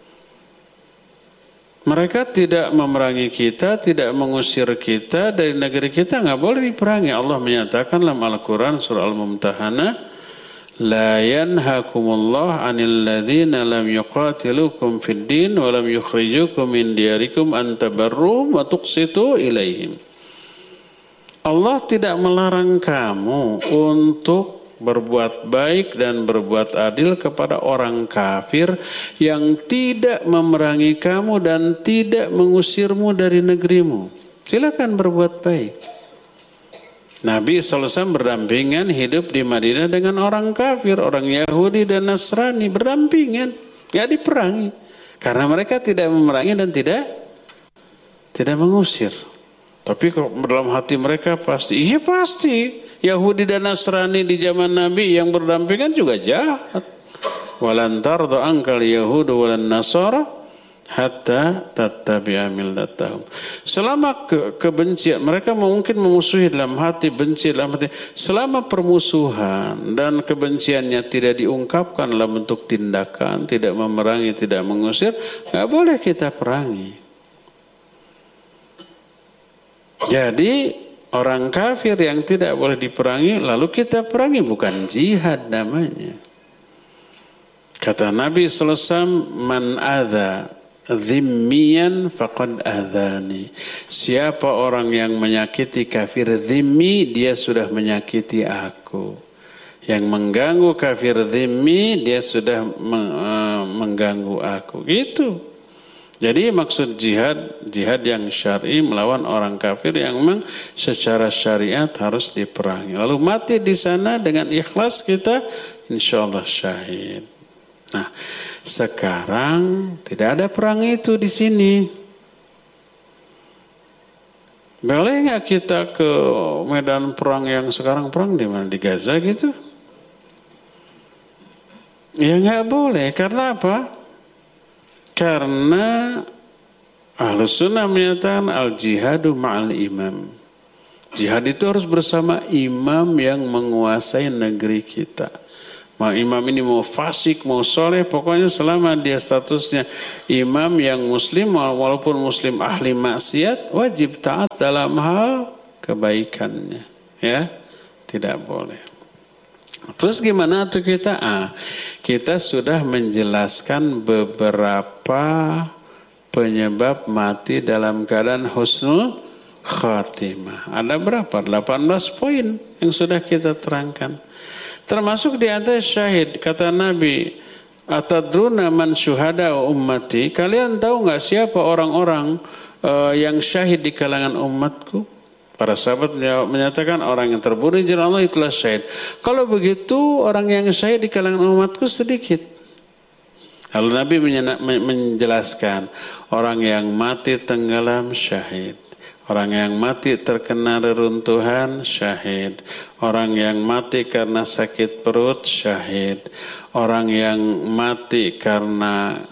Mereka tidak memerangi kita, tidak mengusir kita dari negeri kita, nggak boleh diperangi. Allah menyatakan dalam Al-Quran surah Al-Mumtahanah, La yanhakumullah anil ladzina lam yuqatilukum fid din wa lam yukhrijukum min diyarikum an tabarruhum wa tuqsitu ilaihim. Allah tidak melarang kamu untuk berbuat baik dan berbuat adil kepada orang kafir yang tidak memerangi kamu dan tidak mengusirmu dari negerimu. Silakan berbuat baik. Nabi shallallahu alaihi wasallam berdampingan hidup di Madinah dengan orang kafir, orang Yahudi dan Nasrani, berdampingan, nggak diperangi, karena mereka tidak memerangi dan tidak tidak mengusir. Tapi kok dalam hati mereka pasti, iya pasti Yahudi dan Nasrani di zaman Nabi yang berdampingan juga jahat. Walan tarda ankal Yahudu walan Nasara hatta tattabi'a millatahum. Selama ke, kebencian mereka mungkin memusuhi dalam hati, benci dalam hati, selama permusuhan dan kebenciannya tidak diungkapkan dalam bentuk tindakan, tidak memerangi, tidak mengusir, nggak boleh kita perangi. Jadi orang kafir yang tidak boleh diperangi lalu kita perangi, bukan jihad namanya. Kata Nabi sallallahu alaihi wasallam, man adza Zimmiyan faqad adhani. Siapa orang yang menyakiti kafir zimmi, dia sudah menyakiti aku. Yang mengganggu kafir zimmi, dia sudah mengganggu aku. Gitu. Jadi maksud jihad, jihad yang syar'i melawan orang kafir yang memang secara syariat harus diperangi. Lalu mati di sana dengan ikhlas kita, insya Allah syahid. Nah, sekarang tidak ada perang itu di sini. Boleh nggak kita ke medan perang yang sekarang perang di mana, di Gaza gitu? Ya nggak boleh. Karena apa? Karena Ahlus Sunnah menyatakan al-jihadu ma'al imam. Jihad itu harus bersama imam yang menguasai negeri kita. Mau imam ini mau fasik, mau soleh, pokoknya selama dia statusnya imam yang muslim, walaupun muslim ahli maksiat, wajib taat dalam hal kebaikannya. Ya, tidak boleh. Terus gimana tuh kita? Ah, kita sudah menjelaskan beberapa penyebab mati dalam keadaan husnul khatimah. Ada berapa? delapan belas poin yang sudah kita terangkan. Termasuk di atas syahid. Kata Nabi, atadruna man syuhada ummati. Kalian tahu nggak siapa orang-orang uh, yang syahid di kalangan umatku? Para sahabat menyatakan orang yang terbunuh di jalan Allah itulah syahid. Kalau begitu orang yang syahid di kalangan umatku sedikit. Lalu Nabi menjelaskan orang yang mati tenggelam syahid, orang yang mati terkena reruntuhan syahid, orang yang mati karena sakit perut syahid, orang yang mati karena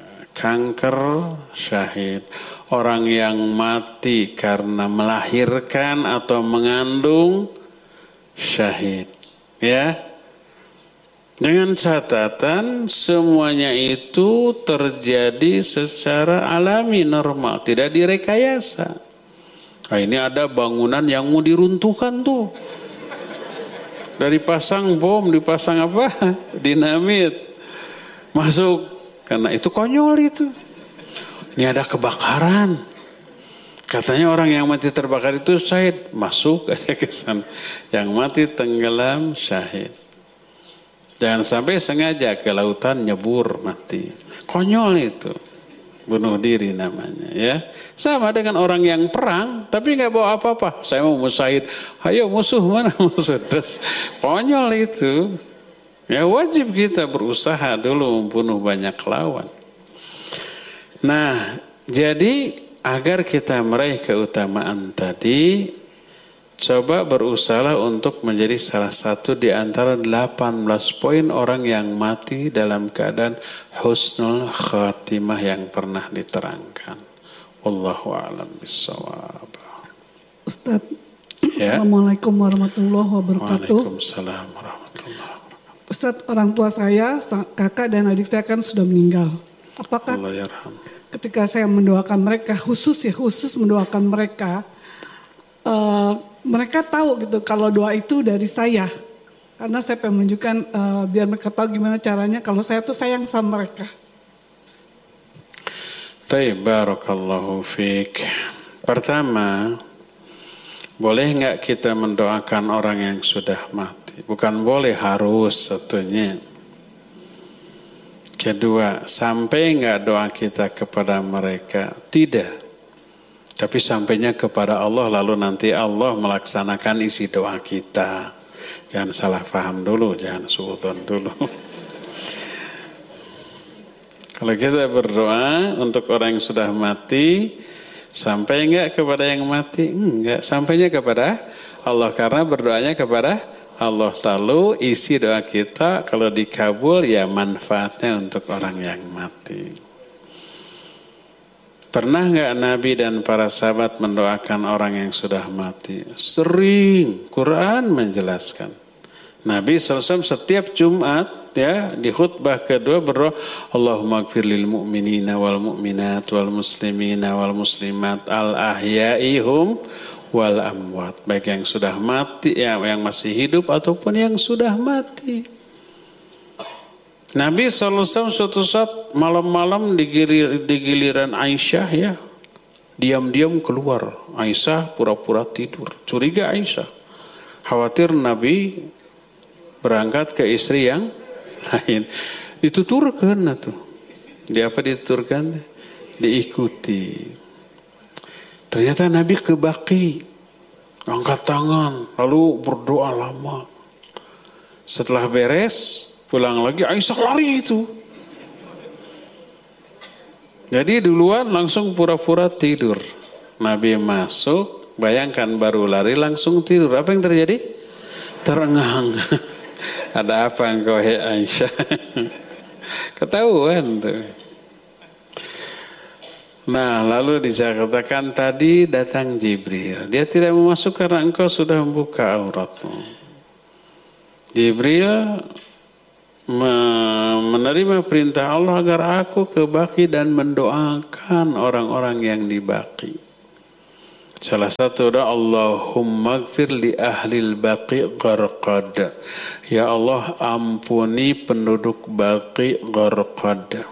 kanker syahid, orang yang mati karena melahirkan atau mengandung syahid. Ya. Dengan catatan semuanya itu terjadi secara alami normal, tidak direkayasa. Nah, ini ada bangunan yang mau diruntuhkan tuh. Dari pasang bom, dipasang apa? Dinamit. Masuk. Karena itu konyol itu. Ini ada kebakaran. Katanya orang yang mati terbakar itu syahid. Masuk aja ke sana. Yang mati tenggelam syahid. Jangan sampai sengaja ke lautan nyebur mati. Konyol itu. Bunuh diri namanya ya. Sama dengan orang yang perang tapi nggak bawa apa-apa. Saya mau musyahid. Ayo musuh mana musuh. Terus konyol itu. Ya wajib kita berusaha dulu membunuh banyak lawan. Nah jadi agar kita meraih keutamaan tadi, coba berusaha untuk menjadi salah satu di antara delapan belas poin orang yang mati dalam keadaan husnul khatimah yang pernah diterangkan. Wallahu a'lam bishawab. Ustaz, ya? Assalamualaikum warahmatullahi wabarakatuh. Waalaikumsalam warahmatullahi wabarakatuh. Ustaz, orang tua saya, kakak dan adik saya kan sudah meninggal. Apakah Allah yarham. Ketika saya mendoakan mereka, khusus ya khusus mendoakan mereka, uh, mereka tahu gitu kalau doa itu dari saya, karena saya pengen menunjukkan uh, biar mereka tahu gimana caranya kalau saya tuh sayang sama mereka. Baik, barakallahu fiik. Pertama, boleh nggak kita mendoakan orang yang sudah mati? Bukan boleh, harus satunya. Kedua, sampai nggak doa kita kepada mereka? Tidak. Tapi sampainya kepada Allah, lalu nanti Allah melaksanakan isi doa kita. Jangan salah paham dulu, jangan suudzon dulu. Kalau kita berdoa untuk orang yang sudah mati, sampai enggak kepada yang mati? Enggak, sampainya kepada Allah. Karena berdoanya kepada Allah. Lalu isi doa kita kalau dikabul ya manfaatnya untuk orang yang mati. Pernah enggak Nabi dan para sahabat mendoakan orang yang sudah mati? Sering, Quran menjelaskan. Nabi shallallahu alaihi wasallam setiap Jumat ya di khutbah kedua berdoa, Allahumma gfir lil mu'minina wal mu'minat wal muslimina wal muslimat al ahyaihum wal amwat, baik yang sudah mati ya, yang masih hidup ataupun yang sudah mati. Nabi shallallahu alaihi wasallam suatu saat malam-malam di, di giliran Aisyah ya, diam-diam keluar. Aisyah pura-pura tidur, curiga Aisyah, khawatir Nabi berangkat ke istri yang lain. Dituturkan tuh. Di apa dituturkan? Diikuti. Ternyata Nabi ke Baqi, angkat tangan, lalu berdoa lama. Setelah beres, pulang lagi, Aisyah lari itu. Jadi duluan langsung pura-pura tidur. Nabi masuk, bayangkan baru lari langsung tidur. Apa yang terjadi? Terengah-engah. Ada apa engkau hai Aisyah? Ketahuan tuh. Nah, lalu dikatakan tadi datang Jibril. Dia tidak mau masuk karena engkau sudah membuka auratmu. Jibril menerima perintah Allah agar aku ke Baqi dan mendoakan orang-orang yang di Baqi. Salah satu doa, Allahumma gfir li ahlil Baqi gharqad. Ya Allah, ampuni penduduk Baqi gharqad.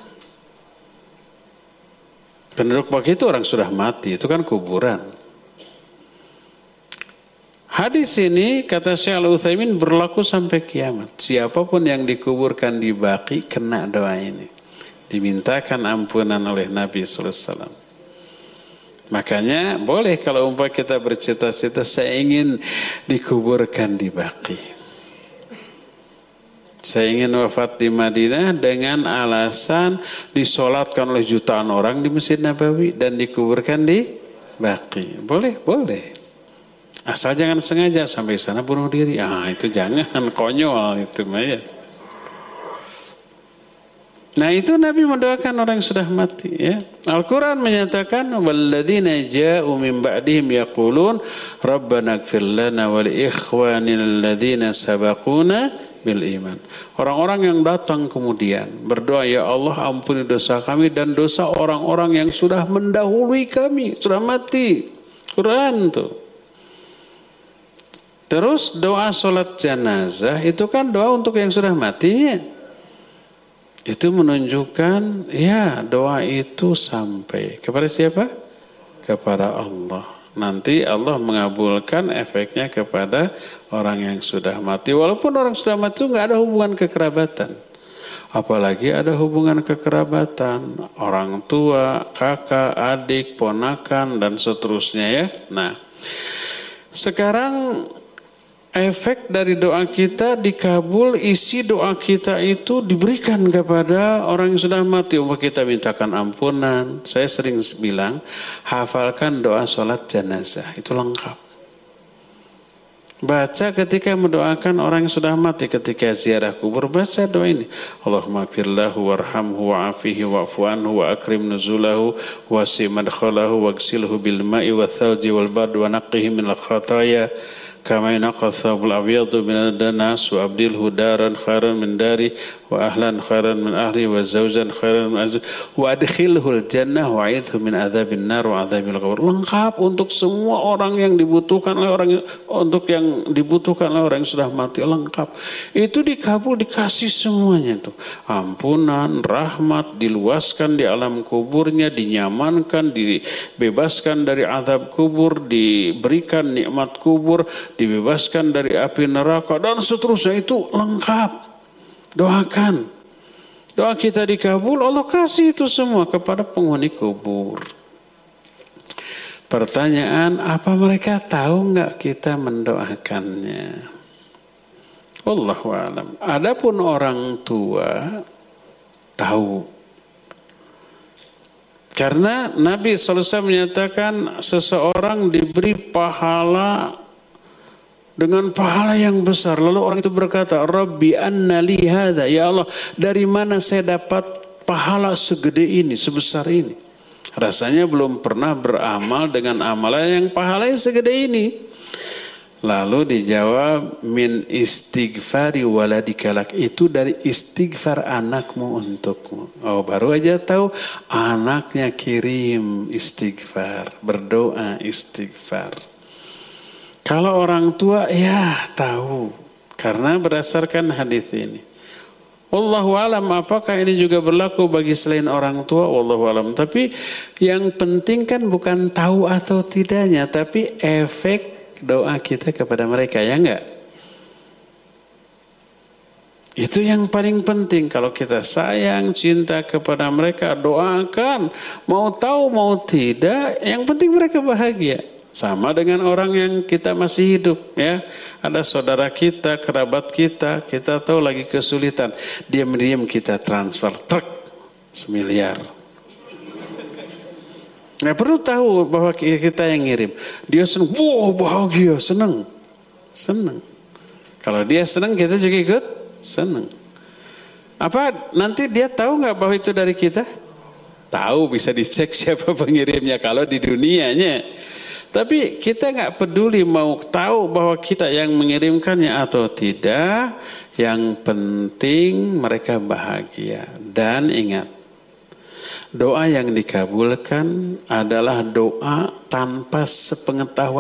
Penduduk Baqi itu orang sudah mati, itu kan kuburan. Hadis ini kata Syekh Al-Utsaimin berlaku sampai kiamat. Siapapun yang dikuburkan di Baqi kena doa ini. Dimintakan ampunan oleh Nabi sallallahu alaihi wasallam. Makanya boleh kalau umpama kita bercita-cita saya ingin dikuburkan di Baqi. Saya ingin wafat di Madinah dengan alasan disolatkan oleh jutaan orang di Masjid Nabawi dan dikuburkan di Baqi. Boleh, boleh. Asal jangan sengaja sampai sana bunuh diri. Ah, itu jangan, konyol itu ya. Nah, itu Nabi mendoakan orang yang sudah mati ya. Al-Qur'an menyatakan walladzina ja'u min ba'dihim yaqulun rabbana ighfir lana wa li ikhwanina alladzina sabaquna bil iman. Orang-orang yang datang kemudian berdoa, ya Allah ampuni dosa kami dan dosa orang-orang yang sudah mendahului kami, sudah mati. Quran tuh. Terus doa sholat jenazah itu kan doa untuk yang sudah mati. Itu menunjukkan ya doa itu sampai kepada siapa? Kepada Allah. Nanti Allah mengabulkan efeknya kepada orang yang sudah mati. Walaupun orang sudah mati itu nggak ada hubungan kekerabatan. Apalagi ada hubungan kekerabatan. Orang tua, kakak, adik, ponakan, dan seterusnya ya. Nah, sekarang efek dari doa kita dikabul, isi doa kita itu diberikan kepada orang yang sudah mati. Umpama kita mintakan ampunan. Saya sering bilang, hafalkan doa sholat jenazah. Itu lengkap. Baca ketika mendoakan orang yang sudah mati. Ketika ziarah kubur, baca doa ini. Allahumma gfirlahu warhamhu wa'afihi wa'fu anhu wa akrim nuzulahu wasi madkhalahu wagsilhu bil ma'i wa thalji wal bard wa naqihi min al-khataya kama yunaqqa thawbul abyadu min ad-danas wa abdilhu daran khairan min dari wa ahlan khairan min ahli wa zawjan khairan min azwaj wa adkhilhul jannah wa a'idhu min adzabin nar wa adzabil qabr. Lengkap untuk semua orang yang dibutuhkan oleh orang, untuk yang dibutuhkan oleh orang yang sudah mati, lengkap. Itu dikabul, dikasih semuanya itu. Ampunan, rahmat, diluaskan di alam kuburnya, dinyamankan, dibebaskan dari azab kubur, diberikan nikmat kubur, dibebaskan dari api neraka, dan seterusnya. Itu lengkap. Doakan. Doa kita dikabul, Allah kasih itu semua kepada penghuni kubur. Pertanyaan, apa mereka tahu enggak kita mendoakannya? Wallahu a'lam. Adapun orang tua tahu. Karena Nabi sallallahu alaihi wasallam menyatakan seseorang diberi pahala dengan pahala yang besar. Lalu orang itu berkata, Rabbi anna li hadza, ya Allah, dari mana saya dapat pahala segede ini, sebesar ini? Rasanya belum pernah beramal dengan amalan yang pahalanya segede ini. Lalu dijawab, min istighfari waladikalak, itu dari istighfar anakmu untukmu. Oh, baru aja tahu anaknya kirim istighfar, berdoa istighfar. Kalau orang tua ya tahu, karena berdasarkan hadis ini. Wallahu alam, apakah ini juga berlaku bagi selain orang tua? Wallahu alam. Tapi yang penting kan bukan tahu atau tidaknya, tapi efek doa kita kepada mereka, ya enggak? Itu yang paling penting. Kalau kita sayang, cinta kepada mereka, doakan. Mau tahu mau tidak, yang penting mereka bahagia. Sama dengan orang yang kita masih hidup, ya. Ada saudara kita, kerabat kita, kita tahu lagi kesulitan, diam-diam kita transfer truk semiliar. Nggak perlu tahu bahwa kita yang ngirim. Dia senang, wow bahagia, senang, senang. Kalau dia senang, kita juga ikut seneng. Apa nanti dia tahu nggak bahwa itu dari kita? Tahu, bisa dicek siapa pengirimnya kalau di dunianya. Tapi kita nggak peduli mau tahu bahwa kita yang mengirimkannya atau tidak. Yang penting mereka bahagia. Dan ingat, doa yang dikabulkan adalah doa tanpa sepengetahuan